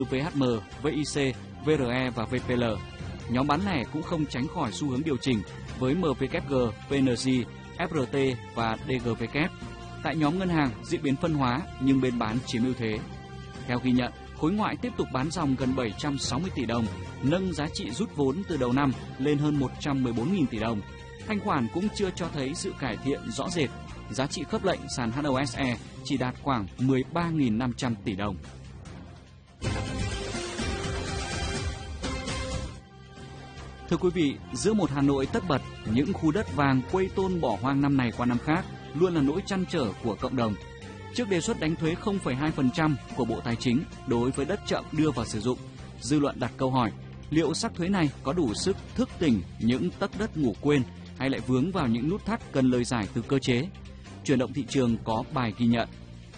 VHM, VIC, VRE và VPL. Nhóm bán lẻ cũng không tránh khỏi xu hướng điều chỉnh với MWG, PNG, FRT và DGW. Tại nhóm ngân hàng diễn biến phân hóa nhưng bên bán chiếm ưu thế. Theo ghi nhận, khối ngoại tiếp tục bán dòng gần 760 tỷ đồng, nâng giá trị rút vốn từ đầu năm lên hơn 114.000 tỷ đồng. Thanh khoản cũng chưa cho thấy sự cải thiện rõ rệt. Giá trị khớp lệnh sàn HOSE chỉ đạt khoảng 13.500 tỷ đồng. Thưa quý vị, giữa một Hà Nội tất bật, những khu đất vàng quây tôn bỏ hoang năm này qua năm khác luôn là nỗi trăn trở của cộng đồng. Trước đề xuất đánh thuế 0,2% của Bộ Tài chính đối với đất chậm đưa vào sử dụng, dư luận đặt câu hỏi, liệu sắc thuế này có đủ sức thức tỉnh những tấc đất ngủ quên hay lại vướng vào những nút thắt cần lời giải từ cơ chế? Chuyển động thị trường có bài ghi nhận.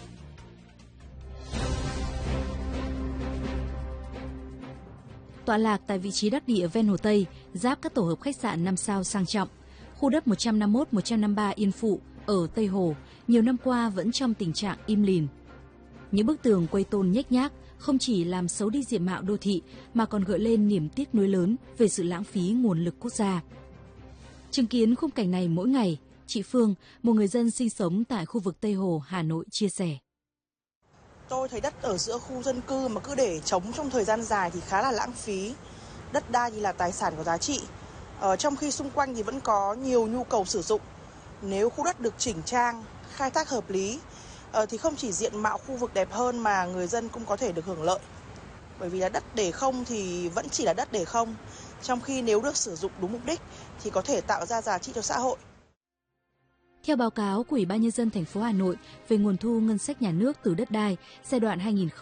Tọa lạc tại vị trí đắc địa ven Hồ Tây, giáp các tổ hợp khách sạn 5 sao sang trọng, khu đất 151-153 Yên Phụ ở Tây Hồ nhiều năm qua vẫn trong tình trạng im lìm. Những bức tường quây tôn nhếch nhác không chỉ làm xấu đi diện mạo đô thị mà còn gợi lên niềm tiếc nuối lớn về sự lãng phí nguồn lực quốc gia. Chứng kiến khung cảnh này mỗi ngày, chị Phương, một người dân sinh sống tại khu vực Tây Hồ, Hà Nội chia sẻ. Tôi thấy đất ở giữa khu dân cư mà cứ để trống trong thời gian dài thì khá là lãng phí. Đất đai thì là tài sản có giá trị, trong khi xung quanh thì vẫn có nhiều nhu cầu sử dụng. Nếu khu đất được chỉnh trang, khai thác hợp lý thì không chỉ diện mạo khu vực đẹp hơn mà người dân cũng có thể được hưởng lợi. Bởi vì là đất để không thì vẫn chỉ là đất để không, trong khi nếu được sử dụng đúng mục đích thì có thể tạo ra giá trị cho xã hội. Theo báo cáo của Ủy ban Nhân dân thành phố Hà Nội về nguồn thu ngân sách nhà nước từ đất đai giai đoạn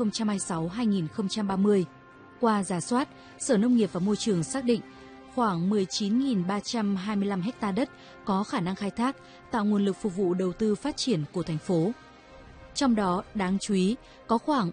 2026-2030, qua rà soát, Sở Nông nghiệp và Môi trường xác định khoảng 19.325 ha đất có khả năng khai thác, tạo nguồn lực phục vụ đầu tư phát triển của thành phố. Trong đó, đáng chú ý, có khoảng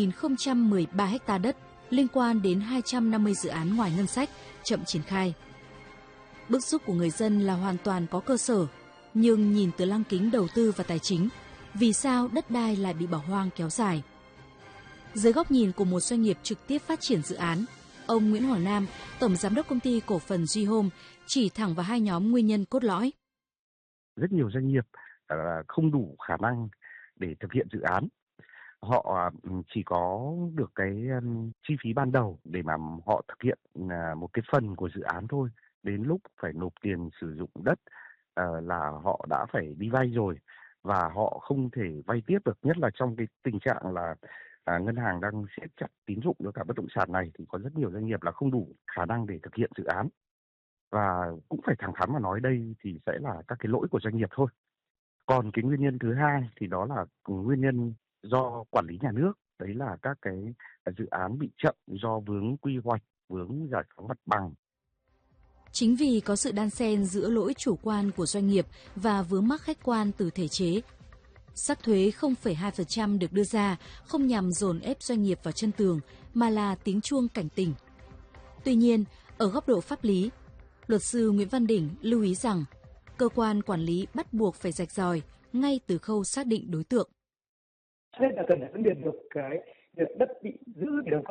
7.013 ha đất liên quan đến 250 dự án ngoài ngân sách chậm triển khai. Bức xúc của người dân là hoàn toàn có cơ sở, nhưng nhìn từ lăng kính đầu tư và tài chính, vì sao đất đai lại bị bỏ hoang kéo dài? Dưới góc nhìn của một doanh nghiệp trực tiếp phát triển dự án, ông Nguyễn Hoàng Nam, Tổng Giám đốc Công ty Cổ phần Duy Home, chỉ thẳng vào hai nhóm nguyên nhân cốt lõi. Rất nhiều doanh nghiệp không đủ khả năng để thực hiện dự án. Họ chỉ có được cái chi phí ban đầu để mà họ thực hiện một cái phần của dự án thôi. Đến lúc phải nộp tiền sử dụng đất là họ đã phải đi vay rồi và họ không thể vay tiếp được, nhất là trong cái tình trạng là ngân hàng đang siết chặt tín dụng cho cả bất động sản này thì có rất nhiều doanh nghiệp là không đủ khả năng để thực hiện dự án. Và cũng phải thẳng thắn mà nói đây thì sẽ là các cái lỗi của doanh nghiệp thôi. Còn cái nguyên nhân thứ hai thì đó là nguyên nhân do quản lý nhà nước, đấy là các cái dự án bị chậm do vướng quy hoạch, vướng giải phóng mặt bằng. Chính vì có sự đan xen giữa lỗi chủ quan của doanh nghiệp và vướng mắc khách quan từ thể chế, sắc thuế 0,2% được đưa ra không nhằm dồn ép doanh nghiệp vào chân tường mà là tiếng chuông cảnh tỉnh. Tuy nhiên, ở góc độ pháp lý, luật sư Nguyễn Văn Đỉnh lưu ý rằng cơ quan quản lý bắt buộc phải rạch ròi ngay từ khâu xác định đối tượng. Nên là cần phải phân biệt được cái việc đất bị giữ để đầu cơ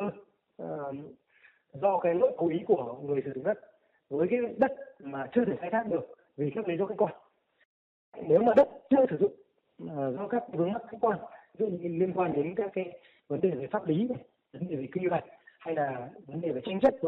do cái lỗi cố ý của người sử dụng đất với cái đất mà chưa thể khai thác được vì các lý do khách quan. Nếu mà đất chưa sử dụng do các vướng mắc khách quan, ví dụ như liên quan đến các cái vấn đề về pháp lý, vấn đề về quy hoạch hay là vấn đề về tranh chấp